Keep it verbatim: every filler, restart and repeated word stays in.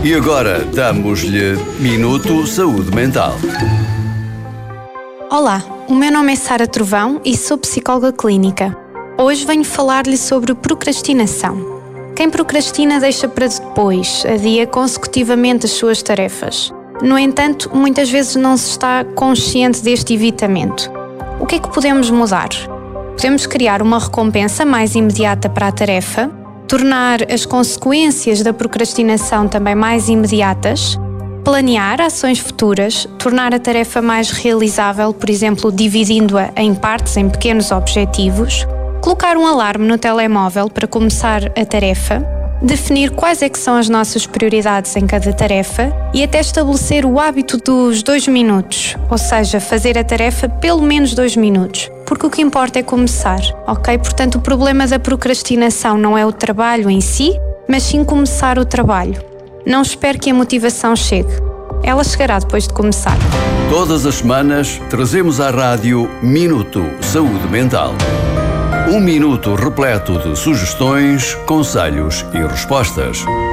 E agora damos-lhe Minuto Saúde Mental. Olá, o meu nome é Sara Trovão e sou psicóloga clínica. Hoje venho falar-lhe sobre procrastinação. Quem procrastina deixa para depois, adia consecutivamente as suas tarefas. No entanto, muitas vezes não se está consciente deste evitamento. O que é que podemos mudar? Podemos criar uma recompensa mais imediata para a tarefa, tornar as consequências da procrastinação também mais imediatas, planear ações futuras, tornar a tarefa mais realizável, por exemplo, dividindo-a em partes, em pequenos objetivos, colocar um alarme no telemóvel para começar a tarefa, definir quais é que são as nossas prioridades em cada tarefa e até estabelecer o hábito dos dois minutos, ou seja, fazer a tarefa pelo menos dois minutos, porque o que importa é começar, ok? Portanto, o problema da procrastinação não é o trabalho em si, mas sim começar o trabalho. Não espere que a motivação chegue. Ela chegará depois de começar. Todas as semanas trazemos à rádio Minuto Saúde Mental. Um minuto repleto de sugestões, conselhos e respostas.